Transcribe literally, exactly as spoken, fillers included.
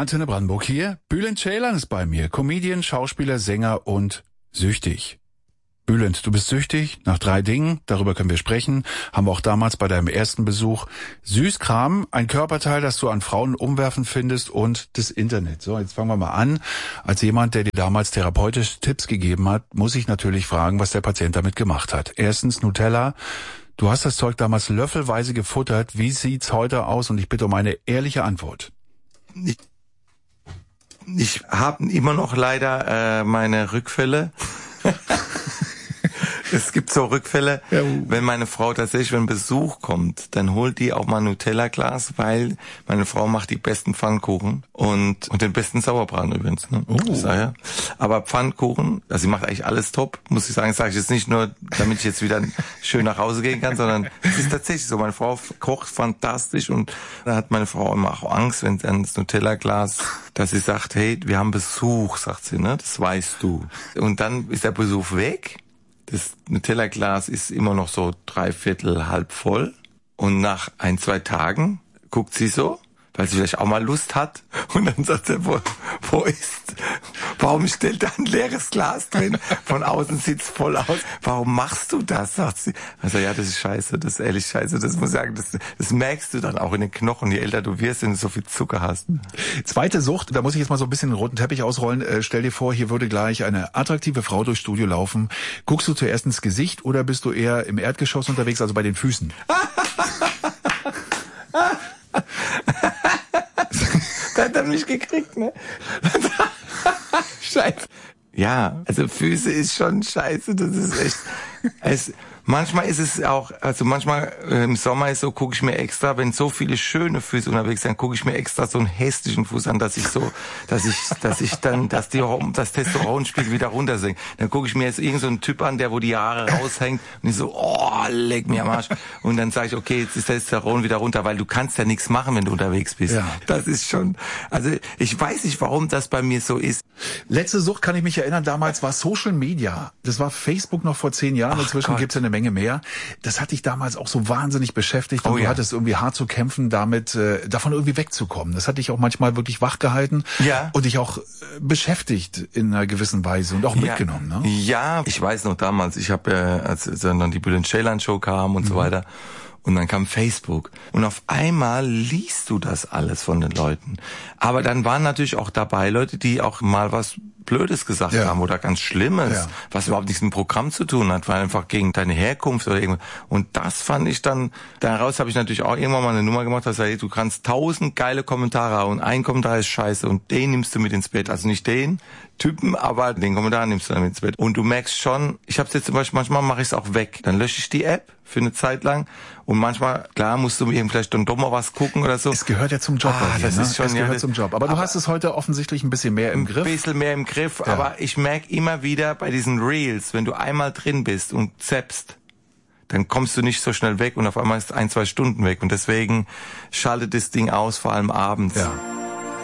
Antenne Brandenburg hier. Bülent Ceylan ist bei mir. Comedian, Schauspieler, Sänger und süchtig. Bülent, du bist süchtig nach drei Dingen. Darüber können wir sprechen. Haben wir auch damals bei deinem ersten Besuch. Süßkram, ein Körperteil, das du an Frauen umwerfen findest und das Internet. So, jetzt fangen wir mal an. Als jemand, der dir damals therapeutische Tipps gegeben hat, muss ich natürlich fragen, was der Patient damit gemacht hat. Erstens Nutella. Du hast das Zeug damals löffelweise gefuttert. Wie sieht's heute aus? Und ich bitte um eine ehrliche Antwort. Ich, ich habe immer noch leider äh, meine Rückfälle. Es gibt so Rückfälle, ja. Wenn meine Frau tatsächlich, wenn Besuch kommt, dann holt die auch mal ein Nutella-Glas, weil meine Frau macht die besten Pfannkuchen und und den besten Sauerbraten übrigens. Ne? Oh. Ja. Aber Pfannkuchen, also sie macht eigentlich alles top, muss ich sagen. Das sage ich jetzt nicht nur, damit ich jetzt wieder schön nach Hause gehen kann, sondern es ist tatsächlich so. Meine Frau kocht fantastisch und da hat meine Frau immer auch Angst, wenn dann das Nutella-Glas, dass sie sagt, hey, wir haben Besuch, sagt sie, ne? Das weißt du. Und dann ist der Besuch weg. Das Nutella-Glas ist immer noch so drei Viertel halb voll. Und nach ein, zwei Tagen guckt sie so, weil sie vielleicht auch mal Lust hat. Und dann sagt sie, wo, wo ist, warum stellt da ein leeres Glas drin? Von außen sieht's voll aus. Warum machst du das? Sagt sie. Also ja, das ist scheiße, das ist ehrlich scheiße. Das muss ich sagen, das, das merkst du dann auch in den Knochen, je älter du wirst, wenn du so viel Zucker hast. Zweite Sucht, da muss ich jetzt mal so ein bisschen den roten Teppich ausrollen. Äh, stell dir vor, hier würde gleich eine attraktive Frau durchs Studio laufen. Guckst du zuerst ins Gesicht oder bist du eher im Erdgeschoss unterwegs, also bei den Füßen? Da hat er mich gekriegt, ne? Scheiße. Ja, also Füße ist schon scheiße, das ist echt. Es, manchmal ist es auch, also manchmal äh, im Sommer ist so, gucke ich mir extra, wenn so viele schöne Füße unterwegs sind, gucke ich mir extra so einen hässlichen Fuß an, dass ich so, dass ich, dass ich dann, dass die, das Testosteronspiegel wieder runtersinkt. Dann gucke ich mir jetzt irgend so einen Typ an, der wo die Haare raushängt und ich so, oh, leck mir am Arsch. Und dann sage ich, okay, jetzt ist der Testosteron wieder runter, weil du kannst ja nichts machen, wenn du unterwegs bist. Ja. Das ist schon, also ich weiß nicht, warum das bei mir so ist. Letzte Sucht kann ich mich erinnern, damals war Social Media. Das war Facebook noch vor zehn Jahren. Ach, inzwischen gibt's ja eine Menge mehr. Das hat dich damals auch so wahnsinnig beschäftigt und oh, du ja. hattest irgendwie hart zu kämpfen, damit äh, davon irgendwie wegzukommen. Das hat dich auch manchmal wirklich wachgehalten ja. und dich auch äh, beschäftigt in einer gewissen Weise und auch ja. mitgenommen. Ne? Ja, ich weiß noch damals, ich habe äh, als dann die Bülent Ceylan Show kam und mhm. so weiter. Und dann kam Facebook. Und auf einmal liest du das alles von den Leuten. Aber dann waren natürlich auch dabei Leute, die auch mal was Blödes gesagt ja. haben oder ganz Schlimmes, ja. was überhaupt nichts mit dem Programm zu tun hat, weil einfach gegen deine Herkunft oder irgendwas. Und das fand ich dann, daraus habe ich natürlich auch irgendwann mal eine Nummer gemacht, dass hey, du kannst tausend geile Kommentare haben und ein Kommentar ist scheiße und den nimmst du mit ins Bett. Also nicht den Typen, aber den Kommentar nimmst du dann mit ins Bett. Und du merkst schon, ich habe es jetzt zum Beispiel, manchmal mache ich es auch weg. Dann lösche ich die App für eine Zeit lang und manchmal, klar, musst du irgendwie vielleicht dann doch mal was gucken oder so. Es gehört ja zum Job. Ah, dir, das ne? ist schon, es gehört ja, zum Job. Aber, aber du hast es heute offensichtlich ein bisschen mehr im Griff. Ein bisschen mehr im Griff, ja. aber ich merke immer wieder bei diesen Reels, wenn du einmal drin bist und zappst, dann kommst du nicht so schnell weg und auf einmal ist ein, zwei Stunden weg und deswegen schaltet das Ding aus, vor allem abends. Ja.